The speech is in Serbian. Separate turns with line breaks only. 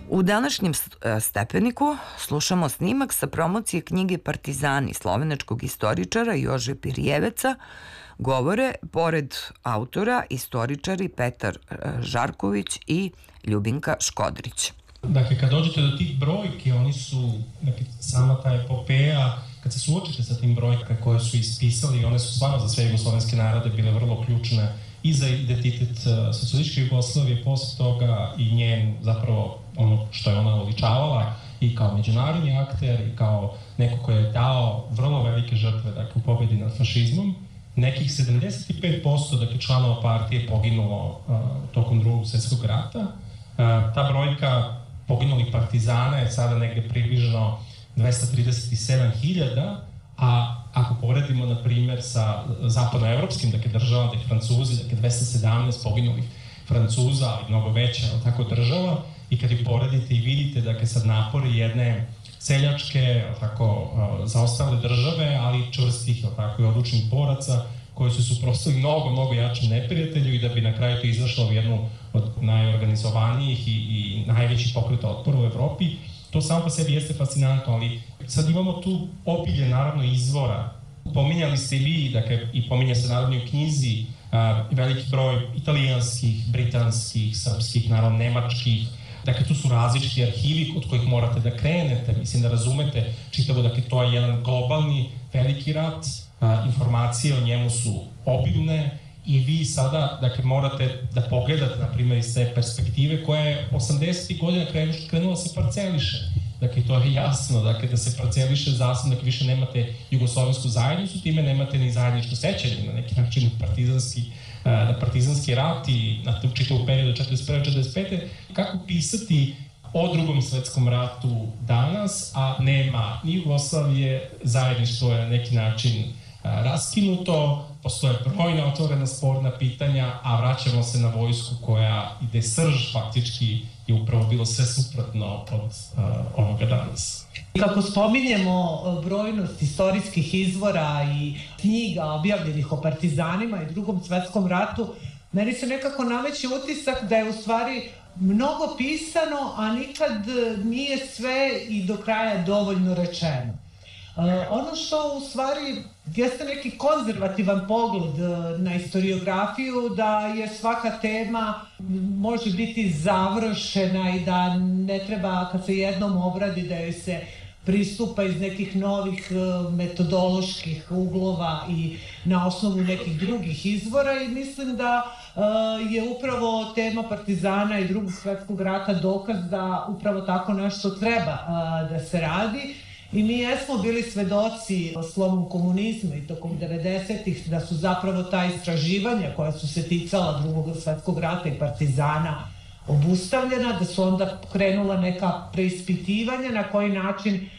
U današnjem Stepeniku slušamo snimak sa promocije knjige Partizani slovenačkog istoričara Jože Pirjeveca. Govore, pored autora, istoričari Petar Žarković i Ljubinka Škodrić.
Dakle, kad dođete do tih brojki, oni su, dakle, sama ta epopeja, kad se suočite sa tim brojkama koje su ispisali, one su stvarno za sve jugoslovenske narode bile vrlo ključne i za identitet socijalističke Jugoslavije, posle toga i njen, zapravo, ono što je ona oličavala i kao međunarodni akter i kao neko koji je dao vrlo velike žrtve, dakle, u pobedi nad fašizmom. Nekih 75%, dakle, članova partije poginulo tokom Drugog svjetskog rata. Ta brojka poginulih partizana je sada negde približno 237.000, a ako poredimo, na primjer, sa zapadnoevropskim, dakle, državama, dakle, Francuzi, dakle, 217 poginulih Francuza, ali mnogo veća, tako, država, i kad ih poredite i vidite, dakle, sad napori jedne seljačke, tako, zaostale države, ali čvrstih, tako, i odlučnih boraca, koji su suprotstavili mnogo jačem neprijatelju i da bi na kraju to izašlo u jednu od najorganizovanijih i najvećih pokreta otpora u Evropi. To samo po sebi jeste fascinantno, ali sad imamo tu obilje, naravno, izvora. Pominjali ste i vi, dakle, i pominja se naravno i u knjizi, veliki broj italijanskih, britanskih, srpskih, naravno, nemačkih. Dakle, tu su različiti arhivi od kojih morate da krenete, mislim da razumete čitavo, dakle, to je jedan globalni veliki rat, informacije o njemu su obilne i vi sada, dakle, morate da pogledate, na primjer, iz te perspektive koja je 80. godina krenula se parceliše. Dakle, to je jasno, dakle, da se parceliše zasebno, dakle, više nemate jugoslovensku zajednicu, time nemate ni zajedničko sećanje na neki način na partizanski rat i na čitavu periodu 41-45. Kako pisati o Drugom svetskom ratu danas, a nema ni Jugoslavije, zajedništvo je na neki način raskinuto, postoje brojna otvorena sporna pitanja, a vraćamo se na vojsku koja ide srž, faktički je upravo bilo sve suprotno od ovoga danas.
Kako spominjemo brojnost istorijskih izvora i knjiga objavljenih o partizanima i Drugom svetskom ratu, meni se nekako nameće utisak da je u stvari mnogo pisano, a nikad nije sve i do kraja dovoljno rečeno. Ono što u stvari jeste neki konzervativan pogled na istoriografiju, da je svaka tema može biti završena i da ne treba, kad se jednom obradi, da joj se pristupa iz nekih novih metodoloških uglova i na osnovu nekih drugih izvora, i mislim da je upravo tema partizana i Drugog svjetskog rata dokaz da upravo tako nešto treba da se radi. I mi jesmo bili svedoci slomom komunizma i tokom 90-ih da su zapravo ta istraživanja koja su se ticala Drugog svjetskog rata i partizana obustavljena, da su onda krenula neka preispitivanja na koji način